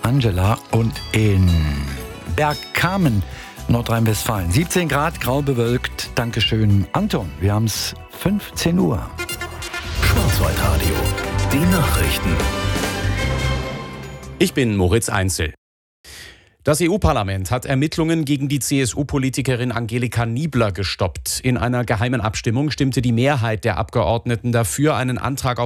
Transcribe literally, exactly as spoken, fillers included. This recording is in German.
Angela. Und in Bergkamen, Nordrhein-Westfalen, siebzehn Grad, grau bewölkt. Dankeschön, Anton. Wir haben es fünfzehn Uhr. Schwarzwaldradio, die Nachrichten. Ich bin Moritz Einzel. Das E U-Parlament hat Ermittlungen gegen die C S U-Politikerin Angelika Niebler gestoppt. In einer geheimen Abstimmung stimmte die Mehrheit der Abgeordneten dafür, einen Antrag auf